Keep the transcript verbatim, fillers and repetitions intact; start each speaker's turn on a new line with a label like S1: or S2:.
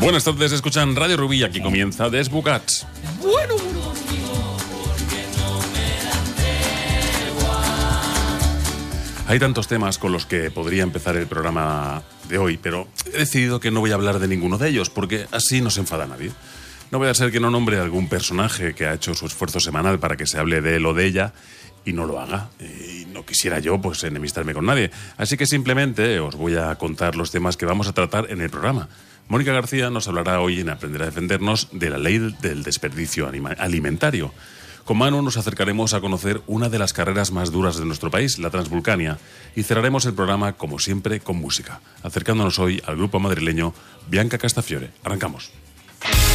S1: Buenas tardes, escuchan Radio Rubí, aquí comienza Desbucats.
S2: Bueno, bueno, bueno.
S1: Hay tantos temas con los que podría empezar el programa de hoy, pero he decidido que no voy a hablar de ninguno de ellos, porque así no se enfada nadie. No voy a ser que no nombre a algún personaje que ha hecho su esfuerzo semanal para que se hable de él o de ella y no lo haga. Y no quisiera yo pues enemistarme con nadie. Así que simplemente os voy a contar los temas que vamos a tratar en el programa. Mónica García nos hablará hoy en Aprender a Defendernos de la ley del desperdicio alimentario. Con Manu nos acercaremos a conocer una de las carreras más duras de nuestro país, la Transvulcania, y cerraremos el programa, como siempre, con música, acercándonos hoy al grupo madrileño Bianca Castafiore. Arrancamos.